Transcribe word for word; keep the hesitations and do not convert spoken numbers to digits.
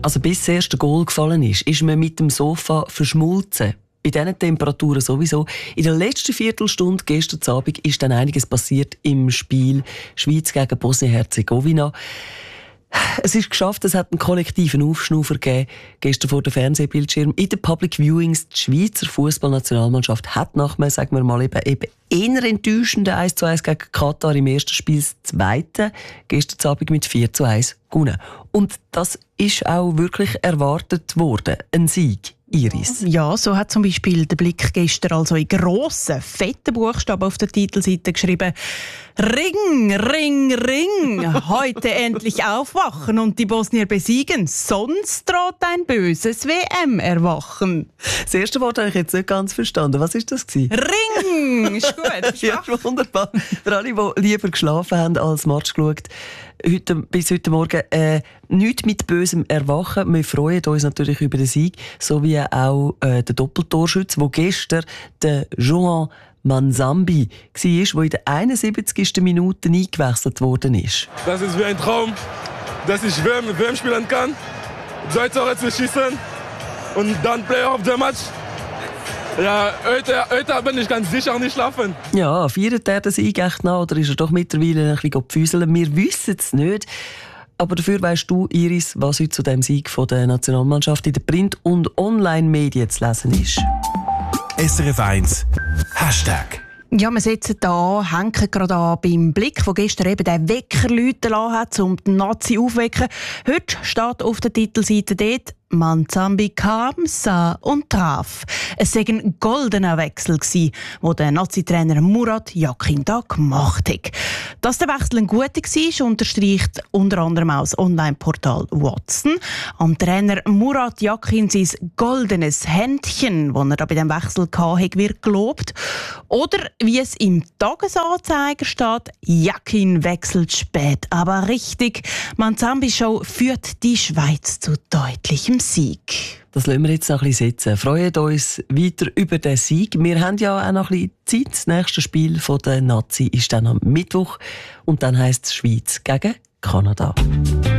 Also bis das erste Goal gefallen ist, ist man mit dem Sofa verschmolzen. Bei diesen Temperaturen sowieso. In der letzten Viertelstunde gestern Abend ist dann einiges passiert im Spiel Schweiz gegen Bosnien-Herzegowina. Es ist geschafft, es hat einen kollektiven Aufschnaufer gegeben, gestern vor dem Fernsehbildschirm. In den Public Viewings, die Schweizer Fußballnationalmannschaft hat nach einem, sagen wir mal, eben, eben eher enttäuschenden eins zu eins gegen Katar im ersten Spiel das zweite, gestern Abend mit vier zu eins gewonnen. Und das ist auch wirklich erwartet worden, ein Sieg. Iris. Ja, so hat zum Beispiel der Blick gestern also in grossen, fetten Buchstaben auf der Titelseite geschrieben: Ring, Ring, Ring, heute endlich aufwachen und die Bosnier besiegen, sonst droht ein böses W M-Erwachen. Das erste Wort habe ich jetzt nicht ganz verstanden. Was war das? Ring! Ist gut. Ja, wunderbar. Für alle, die lieber geschlafen haben als Match geschaut, heute, bis heute Morgen, äh, nichts mit bösem Erwachen. Wir freuen uns natürlich über den Sieg, so wie auch äh, der Doppeltorschütze, wo gestern der Joan Manzambi war, der in der einundsiebzigsten Minute eingewechselt worden ist. Das ist wie ein Traum, dass ich W M, W M spielen kann, zwei Tore zu schießen und dann Player of the Match. Ja, heute, heute bin ich ganz sicher nicht schlafen. Ja, feiert er den Sieg echt noch oder ist er doch mittlerweile ein bisschen gepfüselt? Wir wissen es nicht. Aber dafür weisst du, Iris, was heute zu dem Sieg von der Nationalmannschaft in den Print- und Online-Medien zu lesen ist. S R F eins Hashtag. Ja, wir setzen da, hängen gerade an beim Blick, wo gestern eben der Wecker läuten lassen hat, um den Nazi aufzuwecken. Heute steht auf der Titelseite dort: Manzambi kam, sah und traf. Es war ein goldener Wechsel, den der Nazi-Trainer Murat Yakin da gemacht hat. Dass der Wechsel ein guter war, unterstreicht unter anderem auch das Online-Portal Watson. Am Trainer Murat Yakin sein goldenes Händchen, das er da bei dem Wechsel hatte, wird gelobt. Oder wie es im Tagesanzeiger steht: Yakin wechselt spät, aber richtig. Manzambi-Show führt die Schweiz zu deutlichem Sieg. Das lassen wir jetzt noch ein bisschen sitzen. Freuen uns weiter über den Sieg. Wir haben ja auch noch ein bisschen Zeit. Das nächste Spiel der Nazi ist dann am Mittwoch. Und dann heisst es Schweiz gegen Kanada.